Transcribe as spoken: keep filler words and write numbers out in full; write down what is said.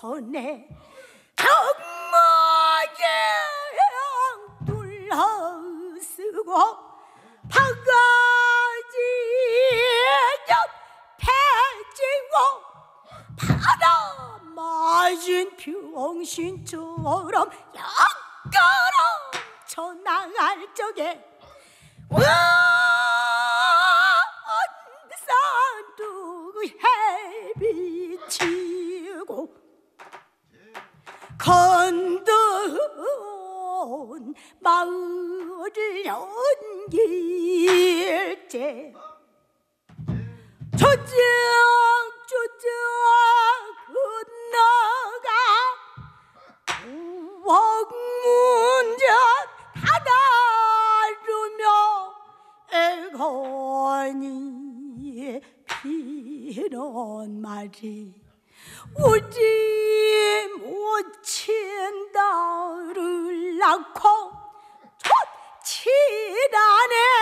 손에 정마경 둘러쓰고 바가지 옆에 찌고 바다 맞은 병신처럼 역걸어 나갈 적에 원산두 해비치고 건드온 마을을 연길째 조정 조정 건너가 왕문전 다다르며 애건이 피는 말이 우리 모친 딸을 낳고 첫 칠안에